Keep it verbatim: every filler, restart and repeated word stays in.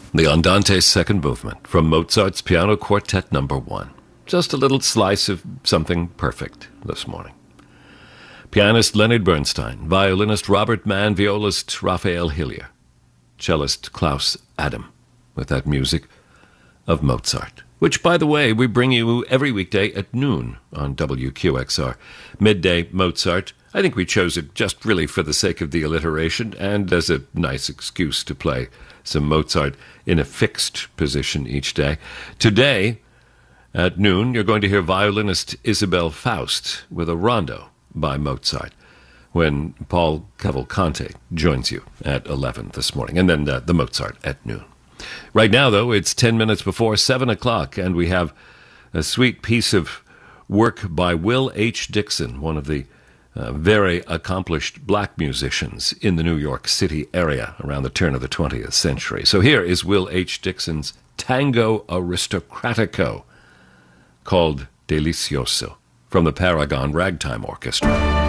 The Andante Second Movement from Mozart's Piano Quartet Number One. Just a little slice of something perfect this morning. Pianist Leonard Bernstein, violinist Robert Mann, violist Raphael Hillier, cellist Klaus Adam, with that music of Mozart, which, by the way, we bring you every weekday at noon on W Q X R. Midday Mozart. I think we chose it just really for the sake of the alliteration and as a nice excuse to play some Mozart in a fixed position each day. Today, at noon, you're going to hear violinist Isabel Faust with a rondo by Mozart when Paul Cavalcante joins you at eleven this morning, and then uh, the Mozart at noon. Right now, though, it's ten minutes before seven o'clock, and we have a sweet piece of work by Will H. Dixon, one of the uh, very accomplished black musicians in the New York City area around the turn of the twentieth century. So here is Will H. Dixon's Tango Aristocratico, called Delicioso, from the Paragon Ragtime Orchestra.